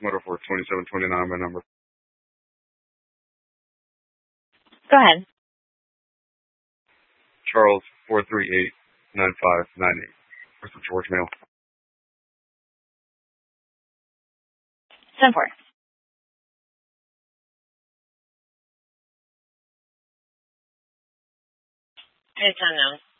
Motor for 2729, my number. Go ahead. Charles 4389598. Where's the George mail? 10-4. It's unknown.